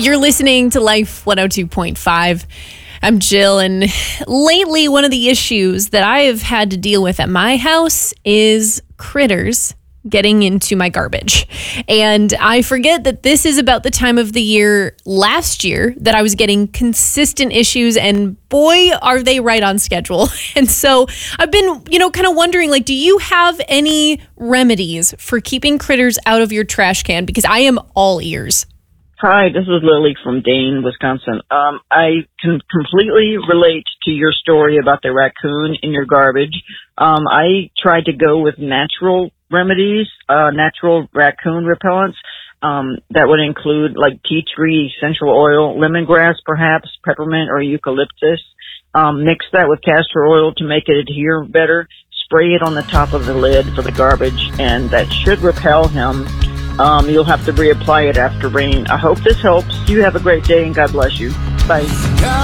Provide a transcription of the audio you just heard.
You're listening to Life 102.5. I'm Jill, and lately one of the issues that I have had to deal with at my house is critters getting into my garbage. And I forget that this is about the time of the year last year that I was getting consistent issues, and boy, are they right on schedule. And so I've been, kind of wondering, do you have any remedies for keeping critters out of your trash can? Because I am all ears. Hi, this is Lily from Dane, Wisconsin. I can completely relate to your story about the raccoon in your garbage. I tried to go with natural remedies, natural raccoon repellents. That would include tea tree essential oil, lemongrass perhaps, peppermint or eucalyptus. Mix that with castor oil to make it adhere better. Spray it on the top of the lid for the garbage, and that should repel him. You'll have to reapply it after rain. I hope this helps. You have a great day, and God bless you. Bye.